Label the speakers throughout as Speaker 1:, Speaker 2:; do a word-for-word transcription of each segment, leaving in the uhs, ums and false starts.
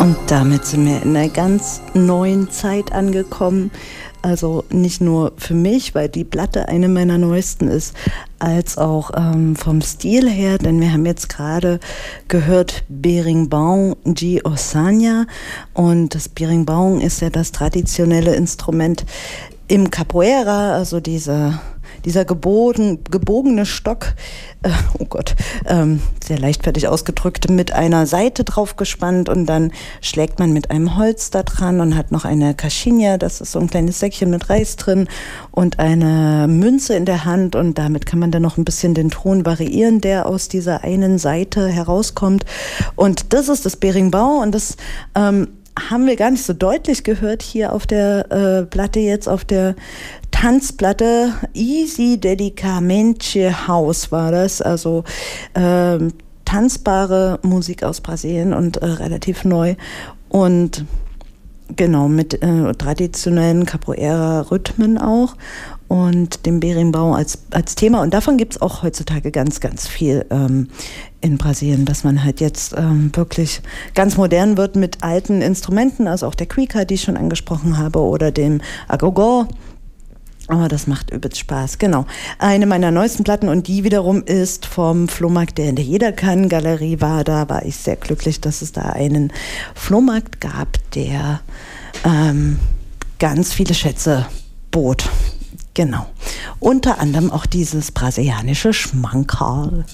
Speaker 1: Und damit sind wir in einer ganz neuen Zeit angekommen. Also nicht nur für mich, weil die Platte eine meiner neuesten ist, als auch ähm, vom Stil her, denn wir haben jetzt gerade gehört Berimbau de Ossanha, und das Berimbau ist ja das traditionelle Instrument im Capoeira, also diese dieser gebogen, gebogene Stock, äh, oh Gott, ähm, sehr leichtfertig ausgedrückt, mit einer Saite drauf gespannt, und dann schlägt man mit einem Holz da dran und hat noch eine Caixinha, das ist so ein kleines Säckchen mit Reis drin, und eine Münze in der Hand, und damit kann man dann noch ein bisschen den Ton variieren, der aus dieser einen Saite herauskommt. Und das ist das Berimbau, und das ähm, haben wir gar nicht so deutlich gehört hier auf der äh, Platte, jetzt auf der Tanzplatte. Easy Delicamente House war das, also ähm, tanzbare Musik aus Brasilien und äh, relativ neu, und genau mit äh, traditionellen Capoeira-Rhythmen auch und dem Berimbau als, als Thema. Und davon gibt es auch heutzutage ganz, ganz viel ähm, in Brasilien, dass man halt jetzt ähm, wirklich ganz modern wird mit alten Instrumenten, also auch der Cuica, die ich schon angesprochen habe, oder dem Agogó. Aber das macht übelst Spaß, genau. Eine meiner neuesten Platten, und die wiederum ist vom Flohmarkt, der in der Jeder kann Galerie war. Da war ich sehr glücklich, dass es da einen Flohmarkt gab, der ähm, ganz viele Schätze bot. Genau. Unter anderem auch dieses brasilianische Schmankerl.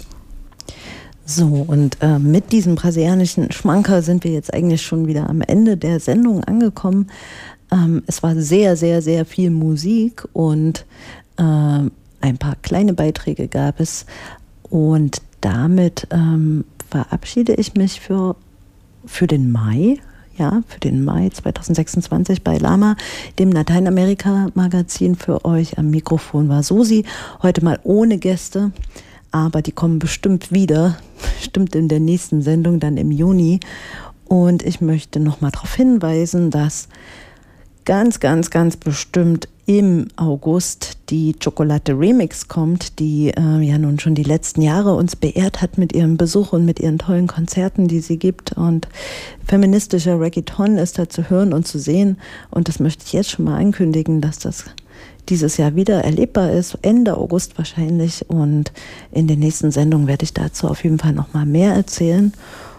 Speaker 1: So, und äh, mit diesem brasilianischen Schmankerl sind wir jetzt eigentlich schon wieder am Ende der Sendung angekommen. Ähm, es war sehr, sehr, sehr viel Musik, und äh, ein paar kleine Beiträge gab es. Und damit ähm, verabschiede ich mich für, für den Mai. Ja, für den Mai zwanzig sechsundzwanzig bei Lama, dem Lateinamerika-Magazin. Für euch am Mikrofon war Susi, heute mal ohne Gäste, aber die kommen bestimmt wieder, bestimmt in der nächsten Sendung, dann im Juni. Und ich möchte nochmal darauf hinweisen, dass ganz, ganz, ganz bestimmt im August die Chocolate Remix kommt, die äh, ja nun schon die letzten Jahre uns beehrt hat mit ihrem Besuch und mit ihren tollen Konzerten, die sie gibt. Und feministischer Reggaeton ist da zu hören und zu sehen. Und das möchte ich jetzt schon mal ankündigen, dass das dieses Jahr wieder erlebbar ist, Ende August wahrscheinlich. Und in den nächsten Sendungen werde ich dazu auf jeden Fall noch mal mehr erzählen.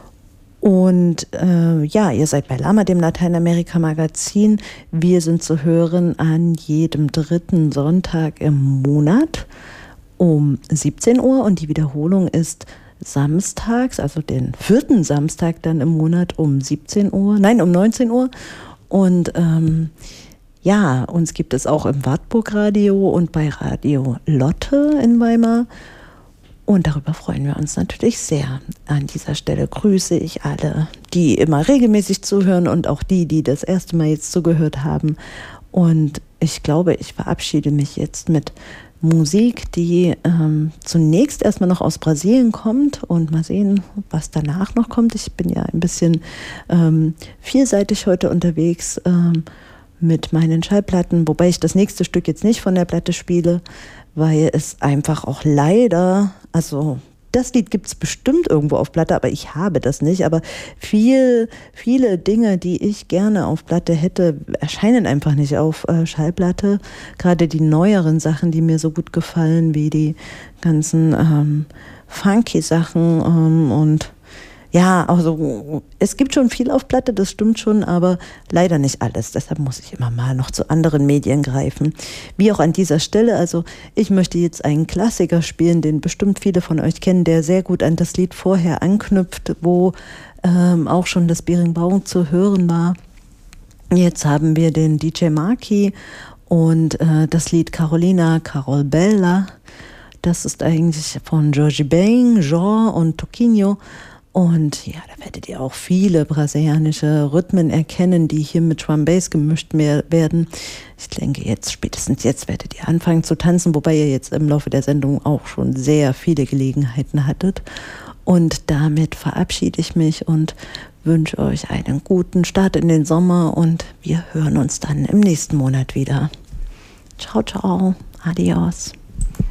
Speaker 1: Und äh, ja, ihr seid bei Lama, dem Lateinamerika-Magazin. Wir sind zu hören an jedem dritten Sonntag im Monat um siebzehn Uhr, und die Wiederholung ist samstags, also den vierten Samstag dann im Monat um siebzehn Uhr, nein, um neunzehn Uhr. Und ähm, ja, uns gibt es auch im Wartburg-Radio und bei Radio Lotte in Weimar. Und darüber freuen wir uns natürlich sehr. An dieser Stelle grüße ich alle, die immer regelmäßig zuhören, und auch die, die das erste Mal jetzt zugehört haben. Und ich glaube, ich verabschiede mich jetzt mit Musik, die ähm, zunächst erstmal noch aus Brasilien kommt, und mal sehen, was danach noch kommt. Ich bin ja ein bisschen ähm, vielseitig heute unterwegs ähm, mit meinen Schallplatten, wobei ich das nächste Stück jetzt nicht von der Platte spiele, weil es einfach auch leider, also das Lied gibt es bestimmt irgendwo auf Platte, aber ich habe das nicht. Aber viel, viele Dinge, die ich gerne auf Platte hätte, erscheinen einfach nicht auf äh, Schallplatte. Gerade die neueren Sachen, die mir so gut gefallen, wie die ganzen ähm, funky Sachen ähm, und ja, also es gibt schon viel auf Platte, das stimmt schon, aber leider nicht alles. Deshalb muss ich immer mal noch zu anderen Medien greifen. Wie auch an dieser Stelle, also ich möchte jetzt einen Klassiker spielen, den bestimmt viele von euch kennen, der sehr gut an das Lied vorher anknüpft, wo ähm, auch schon das Berimbau zu hören war. Jetzt haben wir den D J Marky und äh, das Lied Carolina Carol Bella. Das ist eigentlich von Jorge Ben, Jean und Toquinho. Und ja, da werdet ihr auch viele brasilianische Rhythmen erkennen, die hier mit Drum Bass gemischt werden. Ich denke, jetzt, spätestens jetzt werdet ihr anfangen zu tanzen, wobei ihr jetzt im Laufe der Sendung auch schon sehr viele Gelegenheiten hattet. Und damit verabschiede ich mich und wünsche euch einen guten Start in den Sommer, und wir hören uns dann im nächsten Monat wieder. Ciao, ciao, adios.